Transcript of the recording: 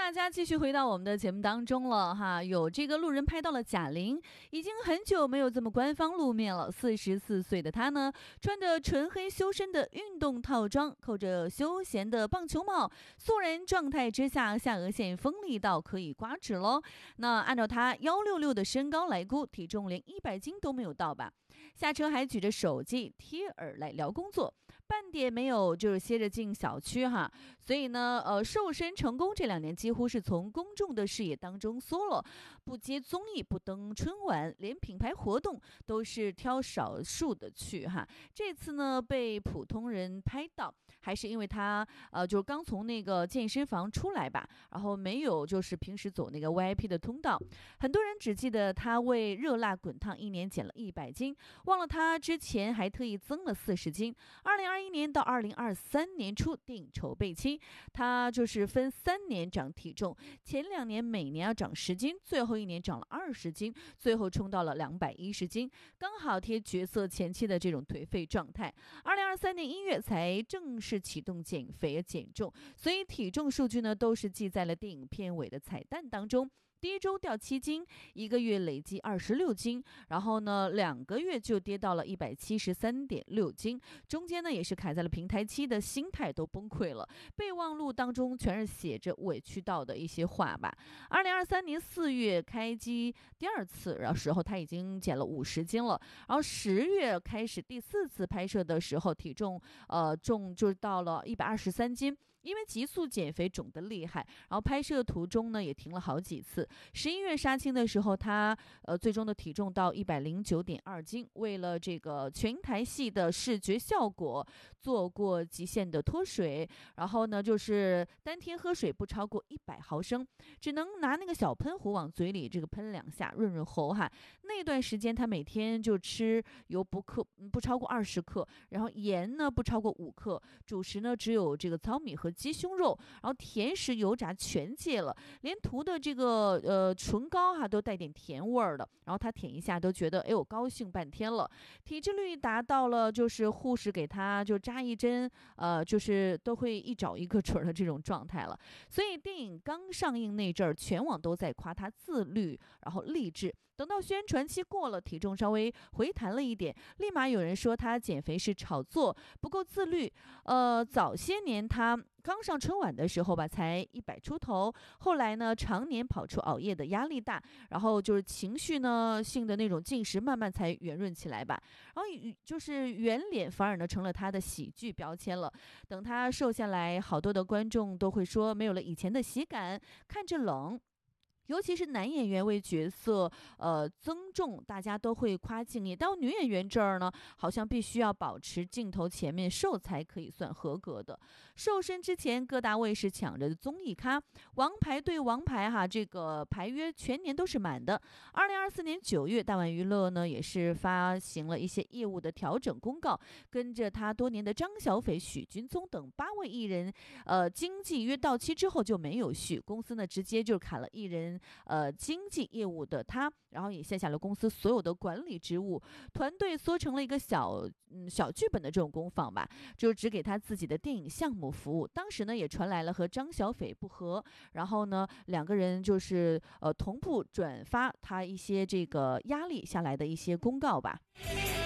大家继续回到我们的节目当中了哈，有这个路人拍到了贾玲，已经很久没有这么官方露面了。44岁的她呢，穿着纯黑修身的运动套装，扣着休闲的棒球帽，素人状态之下，下颚线锋利到可以刮指喽。那按照她166的身高来估，体重连100斤都没有到吧？下车还举着手机贴耳来聊工作，半点没有就是歇着进小区哈。所以呢，瘦身成功这2年几乎是从公众的视野当中缩了，不接综艺，不登春晚，连品牌活动都是挑少数的去哈。这次呢被普通人拍到，还是因为他就是刚从那个健身房出来吧，然后没有就是平时走那个 VIP 的通道。很多人只记得他为热辣滚烫1年减了100斤，忘了他之前还特意增了40斤。2021年到2023年初电影筹备期，他就是分3年长体重，前2年每年要长10斤，最后1年长了20斤，最后冲到了210斤，刚好贴角色前期的这种颓废状态。2023年1月才正式启动减肥减重，所以体重数据呢都是记在了电影片尾的彩蛋当中。第1周掉7斤，1个月累计26斤，然后呢2个月就跌到了173.6斤，中间呢也是卡在了平台期的心态都崩溃了，备忘录当中全是写着委屈到的一些话吧。2023年4月开机第2次，然后时候他已经减了50斤了，然后10月开始第4次拍摄的时候，体重重就到了123斤。因为急速减肥肿得厉害，然后拍摄途中呢也停了好几次。11月杀青的时候，他最终的体重到109.2斤。为了这个全台戏的视觉效果，做过极限的脱水，然后呢就是单天喝水不超过100毫升，只能拿那个小喷壶往嘴里这个喷2下润润喉哈。那段时间他每天就吃油不超过20克，然后盐呢不超过5克，主食呢只有这个糙米和鸡胸肉，然后甜食油炸全戒了，连涂的这个唇膏哈都带点甜味儿的，然后他舔一下都觉得哎呦高兴半天了。体脂率达到了就是护士给他就扎一针就是都会一找一个准的这种状态了。所以电影刚上映那阵儿，全网都在夸他自律然后励志，等到宣传期过了，体重稍微回弹了一点，立马有人说他减肥是炒作，不够自律。早些年他刚上春晚的时候吧，才100出头，后来呢，常年跑出熬夜的压力大，然后就是情绪呢性的那种进食，慢慢才圆润起来吧。然后就是圆脸反而呢成了他的喜剧标签了。等他瘦下来，好多的观众都会说没有了以前的喜感，看着冷。尤其是男演员为角色增重，大家都会夸敬业。到女演员这儿呢，好像必须要保持镜头前面瘦才可以算合格的。瘦身之前，各大卫视抢着综艺咖，王牌对王牌哈，这个排约全年都是满的。2024年9月，大碗娱乐呢也是发行了一些业务的调整公告，跟着他多年的张小斐、许君聪等8位艺人，经纪约到期之后就没有续，公司呢直接就砍了艺人经纪业务的他，然后也卸下了公司所有的管理职务，团队缩成了一个小剧本的这种工坊吧，就只给他自己的电影项目服务。当时呢也传来了和张小斐不和，然后呢2个人就是同步转发他一些这个压力下来的一些公告吧。